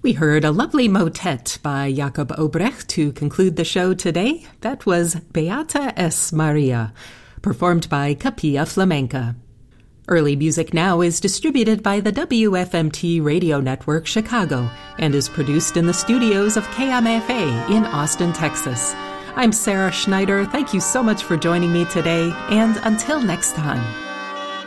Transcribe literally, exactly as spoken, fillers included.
We heard a lovely motet by Jakob Obrecht to conclude the show today. That was Beata es Maria, performed by Capilla Flamenca. Early Music Now is distributed by the W F M T Radio Network Chicago and is produced in the studios of K M F A in Austin, Texas. I'm Sarah Schneider. Thank you so much for joining me today, and until next time.